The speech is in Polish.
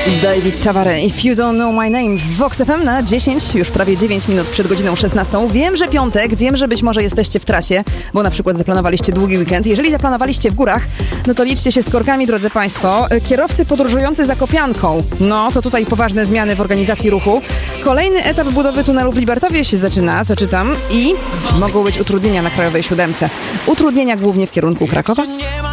David Tavare, If You Don't Know My Name w Vox FM na 10, już prawie 9 minut przed godziną 16. Wiem, że piątek, wiem, że być może jesteście w trasie, bo na przykład zaplanowaliście długi weekend. Jeżeli zaplanowaliście w górach, no to liczcie się z korkami, drodzy Państwo. Kierowcy podróżujący Zakopianką, no to tutaj poważne zmiany w organizacji ruchu. Kolejny etap budowy tunelu w Libertowie się zaczyna, co czytam, i mogą być utrudnienia na Krajowej 7. Utrudnienia głównie w kierunku Krakowa.